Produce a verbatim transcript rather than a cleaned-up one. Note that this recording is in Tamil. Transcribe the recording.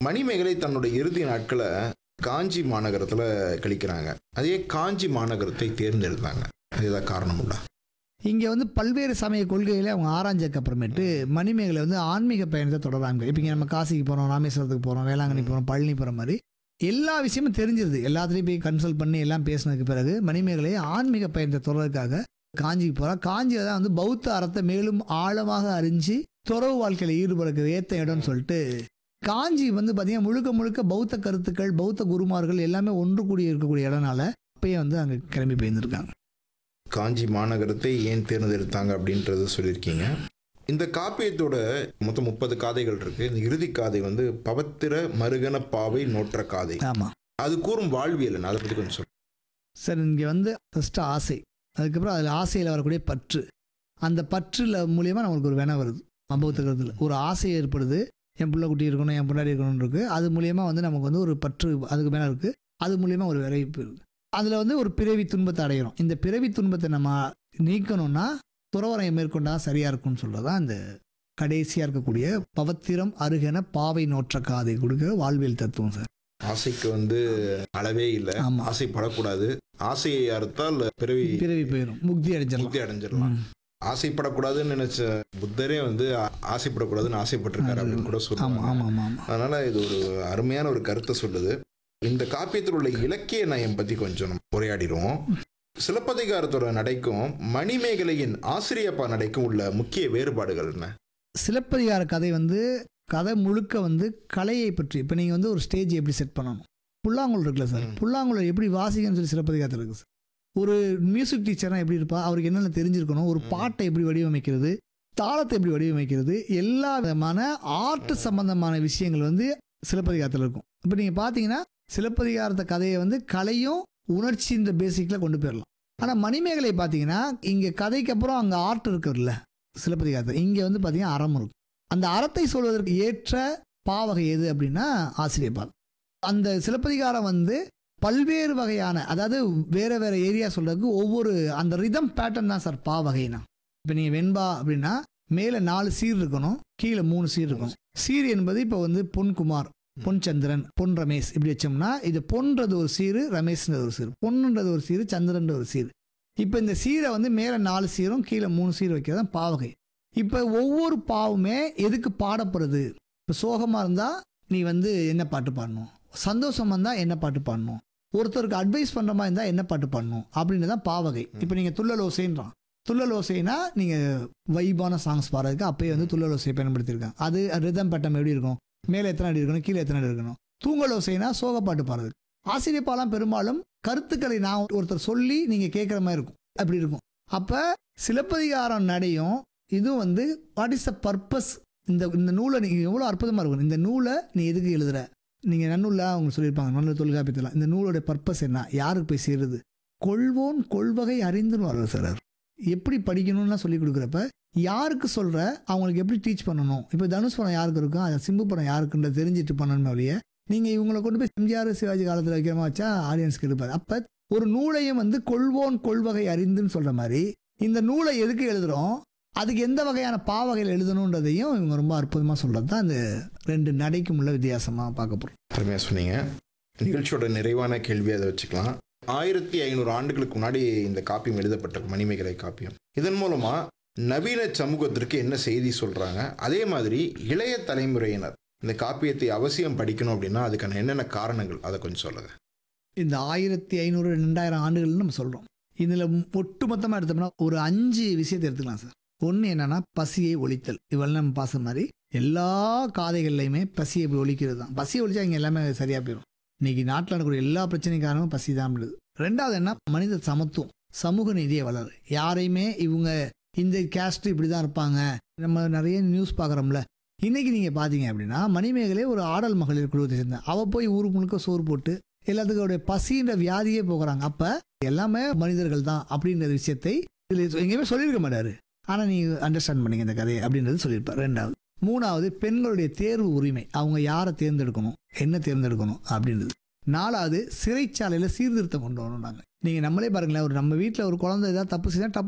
மணிமேகலை தன்னுடைய இறுதி நாட்களை காஞ்சி மாநகரத்துல கழிக்கிறாங்க. அதே காஞ்சி மாநகரத்தை தேர்ந்தெடுத்தாங்க. அதுதான் காரணம் உண்டா? இங்கே வந்து பல்வேறு சமய கொள்கைகளை அவங்க ஆராய்ஞ்சதுக்கு அப்புறமேட்டு மணிமேகலை வந்து ஆன்மீக பயணத்தை தொடராங்க. இப்போ இங்கே நம்ம காசிக்கு போகிறோம், ராமேஸ்வரத்துக்கு போகிறோம், வேளாங்கண்ணி போகிறோம், பழனி போகிற மாதிரி எல்லா விஷயமும் தெரிஞ்சிருது. எல்லாத்துலேயும் போய் கன்சல்ட் பண்ணி எல்லாம் பேசினதுக்கு பிறகு மணிமேகலை ஆன்மீக பயணத்தை தொடர்றதுக்காக காஞ்சிக்கு போகிறா. காஞ்சியில் தான் வந்து பௌத்த அறத்தை மேலும் ஆழமாக அறிஞ்சு துறவு வாழ்க்கையில் ஈடுபடுறது ஏற்ற இடம்னு சொல்லிட்டு காஞ்சி வந்து பார்த்தீங்கன்னா முழுக்க முழுக்க பௌத்த கருத்துக்கள், பௌத்த குருமார்கள் எல்லாமே ஒன்று கூடி இருக்கக்கூடிய இடம்னால அப்பயே வந்து அங்கே கிளம்பி போயிருந்துருக்காங்க. காஞ்சி மாநகரத்தை ஏன் தேர்ந்தெடுத்தாங்க அப்படின்றத சொல்லியிருக்கீங்க. இந்த காப்பியத்தோட மொத்தம் முப்பது காதைகள் இருக்கு. இந்த இறுதி காதை வந்து பவத்திர மருகன பாவை நோற்ற காதை. ஆமாம், அது கூறும் வாழ்வியல். அதை பற்றி கொஞ்சம் சொல்லுங்க சார். இங்கே வந்து ஃபஸ்ட்டு ஆசை, அதுக்கப்புறம் அதில் ஆசையில் வரக்கூடிய பற்று. அந்த பற்றில் மூலியமாக நம்மளுக்கு ஒரு வினை வருது. பௌத்த கருத்தில் ஒரு ஆசை ஏற்படுது, என் பிள்ளை குட்டி இருக்கணும், என் பின்னாடி இருக்கணும்னு இருக்குது. அது மூலியமாக வந்து நமக்கு வந்து ஒரு பற்று அதுக்கு மேலே இருக்குது. அது மூலியமாக ஒரு விரைப்பு இருக்குது. அதில் வந்து ஒரு பிறவி துன்பத்தை அடைகிறோம். இந்த பிறவி துன்பத்தை நம்ம நீக்கணும்னா துறவரையை மேற்கொண்டால் சரியாக இருக்கும்னு சொல்கிறது தான் இந்த கடைசியாக இருக்கக்கூடிய பவத்திரம் அருகென பாவை நோற்ற காதை கொடுக்குற வாழ்வியல் தத்துவம் சார். ஆசைக்கு வந்து அளவே இல்லை. ஆசைப்படக்கூடாது. ஆசையை அறுத்தால் பிறவி பிறவி போயிடும், முக்தி அடைஞ்சிடலாம். முக்தி அடைஞ்சிடலாம். ஆசைப்படக்கூடாதுன்னு நினைச்ச புத்தரே வந்து ஆசைப்படக்கூடாதுன்னு ஆசைப்பட்டிருக்காரு அப்படின்னு கூட சொல்லுவாங்க. அதனால இது ஒரு அருமையான ஒரு கருத்தை சொல்லுது. இந்த காப்பியத்தில் உள்ள இலக்கிய நயம் பத்தி கொஞ்சம் நம்ம உரையாடிடுவோம். சிலப்பதிகாரத்தோட நடைக்கும் மணிமேகலையின் ஆசிரியப்பா நடைக்கும் உள்ள முக்கிய வேறுபாடுகள் என்ன? சிலப்பதிகார கதை வந்து கதை முழுக்க வந்து கலையை பற்றி. இப்போ நீங்கள் வந்து ஒரு ஸ்டேஜ் எப்படி செட் பண்ணணும், புல்லாங்குழல் இருக்குல்ல சார், புல்லாங்குழல் எப்படி வாசிக்கணும்னு சொல்லி சிலப்பதிகாரத்தில் இருக்குது சார். ஒரு மியூசிக் டீச்சர்னா எப்படி இருப்பா, அவருக்கு என்னென்ன தெரிஞ்சிருக்கணும், ஒரு பாட்டை எப்படி வடிவமைக்கிறது, தாளத்தை எப்படி வடிவமைக்கிறது, எல்லா விதமான ஆர்ட் சம்பந்தமான விஷயங்கள் வந்து சிலப்பதிகாரத்தில் இருக்கும். இப்போ நீங்கள் பார்த்தீங்கன்னா சிலப்பதிகாரத்த கதையை வந்து கலையும் உணர்ச்சி இந்த பேசிக்கில் கொண்டு போயிடலாம். ஆனால் மணிமேகலை பார்த்தீங்கன்னா இங்கே கதைக்கு அப்புறம் அங்கே ஆர்ட் இருக்குல்ல சிலப்பதிகாரத்தை, இங்கே வந்து பார்த்தீங்கன்னா அறம் இருக்கும். அந்த அறத்தை சொல்வதற்கு ஏற்ற பாவகை எது அப்படின்னா ஆசிரியப்பா. அந்த சிலப்பதிகாரம் வந்து பல்வேறு வகையான, அதாவது வேற வேற ஏரியா சொல்றதுக்கு ஒவ்வொரு அந்த ரிதம் பேட்டர்ன் தான் சார் பாவகைனா. இப்போ நீங்கள் வெண்பா அப்படின்னா மேலே நாலு சீர் இருக்கணும், கீழே மூணு சீர் இருக்கணும். சீர் என்பது இப்போ வந்து பொன்குமார், பொன் சந்திரன், பொன் ரமேஷ் இப்படி வச்சோம்னா இது பொன்றது ஒரு சீரு, ரமேஷ்ன்றது ஒரு சீர், பொன்னுன்றது ஒரு சீரு, சந்திரன்ற ஒரு சீர். இப்போ இந்த சீரை வந்து மேலே நாலு சீரும் கீழே மூணு சீர் வைக்கிறது தான் பாவகை. இப்போ ஒவ்வொரு பாவுமே எதுக்கு பாடப்படுறது? இப்போ சோகமாக இருந்தால் நீ வந்து என்ன பாட்டு பாடணும், சந்தோஷமாக இருந்தால் என்ன பாட்டு பாடணும், ஒருத்தருக்கு அட்வைஸ் பண்ணுற மாதிரி இருந்தால் என்ன பாட்டு பாடணும் அப்படின்னு தான் பாவகை. இப்போ நீங்கள் துள்ளலோசைன்றான், துள்ளலோசைனா நீங்கள் வைபான சாங்ஸ் பாடுறதுக்கு அப்பயே வந்து துள்ளலோசையை பயன்படுத்தியிருக்காங்க. அது ரிதம் பட்டம் எப்படி இருக்கும், மேலே எத்தனை அடி இருக்கணும், கீழே எத்தனை அடி இருக்கணும். தூங்கலோசைனா சோகப்பாட்டு பாடுறதுக்கு. ஆசிரியப்பாலாம் பெரும்பாலும் கருத்துக்களை நான் ஒருத்தர் சொல்லி நீங்கள் கேட்குற மாதிரி இருக்கும், அப்படி இருக்கும். அப்போ சிலப்பதிகாரம் நடையும் இதுவும் வந்து வாட் இஸ் த பர்பஸ், இந்த இந்த நூலை நீங்கள் எவ்வளோ அற்புதமாக இருக்கும், இந்த நூலை நீ எதுக்கு எழுதுற, நீங்கள் நன்னூலில் அவங்க சொல்லியிருப்பாங்க, நல்ல தொல்காப்பியத்தில் இந்த நூலோட பர்பஸ் என்ன, யாருக்கு போய் சேருது, கொள்வோன் கொள்வகை அறிந்துன்னு வர்றது சார். எப்படி படிக்கணும்னா சொல்லி கொடுக்குறப்ப யாருக்கு சொல்கிற, அவங்களுக்கு எப்படி டீச் பண்ணணும். இப்போ தனுஷ் படம் யாருக்கு இருக்கும், அது சிம்பு படம் யாருக்குன்ற தெரிஞ்சுட்டு பண்ணணும் வழியே. நீங்கள் இவங்களை கொண்டு போய் எம்ஜிஆர் சிவாஜி காலத்தில் வைக்கிற மாதிரி வச்சா ஆடியன்ஸ்க்கு இருப்பாரு. அப்போ ஒரு நூலையும் வந்து கொள்வோன் கொள்வகை அறிந்துன்னு சொல்கிற மாதிரி இந்த நூலை எதுக்கு எழுதுகிறோம், அதுக்கு எந்த வகையான பாவகையில் எழுதணுன்றதையும் இவங்க ரொம்ப அற்புதமாக சொல்கிறது தான் இந்த ரெண்டு நடைக்கும் உள்ள வித்தியாசமாக பார்க்க போகிறோம். அருமையாக சொன்னீங்க. நிகழ்ச்சியோட நிறைவான கேள்வி அதை வச்சுக்கலாம். ஆயிரத்தி ஐநூறு ஆண்டுகளுக்கு முன்னாடி இந்த காப்பியம் எழுதப்பட்ட மணிமேகலை காப்பியம், இதன் மூலமா நவீன சமூகத்திற்கு என்ன செய்தி சொல்றாங்க, அதே மாதிரி இளைய தலைமுறையினர் இந்த காப்பியத்தை அவசியம் படிக்கணும் அப்படின்னா அதுக்கான என்னென்ன காரணங்கள், அதை கொஞ்சம் சொல்லுங்க. இந்த ஆயிரத்தி ஐநூறு ரெண்டாயிரம் ஆண்டுகள்னு நம்ம சொல்கிறோம். இதில் ஒட்டு மொத்தமாக எடுத்தோம்னா ஒரு அஞ்சு விஷயத்தை எடுத்துக்கலாம் சார். ஒன்று என்னன்னா பசியை ஒழித்தல். இவெல்லாம் நம்ம பாச மாதிரி எல்லா காதைகள்லையுமே பசியை இப்படி ஒழிக்கிறது தான். பசியை ஒழிச்சா இங்கே எல்லாமே சரியாக போயிடும். இன்னைக்கு நாட்டில் நடக்கிற எல்லா பிரச்சனைக்கும் காரணமும் பசி தான். ரெண்டாவது என்ன, மனித சமத்துவம், சமூக நீதியை வளரு. யாரையுமே இவங்க இந்த கேஸ்ட் இப்படி தான் இருப்பாங்க, நம்ம நிறைய நியூஸ் பார்க்குறோம்ல. இன்னைக்கு நீங்கள் பார்த்தீங்க அப்படின்னா மணிமேகலை ஒரு ஆடல் மகளிர் குழுவத்தை சேர்ந்த, அவள் போய் ஊரு முழுக்க சோறு போட்டு எல்லாத்துக்கும் பசின்ற வியாதியே போகிறாங்க. அப்போ எல்லாமே மனிதர்கள் தான் அப்படின்ற விஷயத்தை இதில் எங்கேயுமே சொல்லியிருக்க மாட்டாரு. ஆனால் நீங்கள் அண்டர்ஸ்டாண்ட் பண்ணிங்க இந்த கதையை அப்படின்றது சொல்லியிருப்பார். ரெண்டாவது. மூணாவது பெண்களுடைய தேர்வு உரிமை, அவங்க யாரை தேர்ந்தெடுக்கணும், என்ன தேர்ந்தெடுக்கணும் அப்படின்றது. நாலாவது சிறைச்சாலையில் சீர்திருத்தம் கொண்டு வரணும். நாங்கள் நீங்கள் நம்மளே பாருங்களேன், ஒரு நம்ம வீட்டில் ஒரு குழந்தை ஏதாவது தப்பு செய்தால்